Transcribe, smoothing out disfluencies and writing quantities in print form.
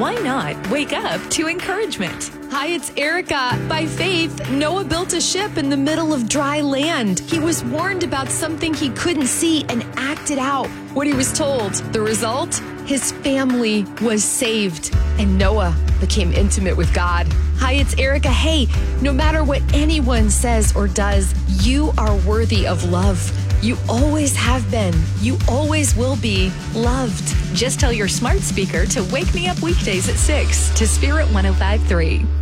why not wake up to encouragement? Hi, it's Erica. By faith, Noah built a ship in the middle of dry land. He was warned about something he couldn't see and acted out what he was told. The result? His family was saved, and Noah became intimate with God. Hi, it's Erica. Hey, no matter what anyone says or does, you are worthy of love. You always have been. You always will be loved. Just tell your smart speaker to wake me up weekdays at 6 to Spirit 105.3.